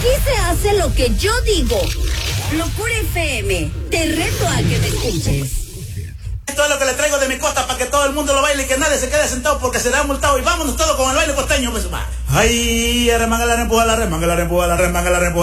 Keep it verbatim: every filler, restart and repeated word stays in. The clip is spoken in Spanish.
Aquí se hace lo que yo digo. Locura F M, te reto a que me escuches. Esto es lo que le traigo de mi costa para que todo el mundo lo baile y que nadie se quede sentado porque será multado. Y vámonos todos con el baile costeño, pues va. Ay, remanga la rempuja, la remanga la rempuja, la remanga la rempuja.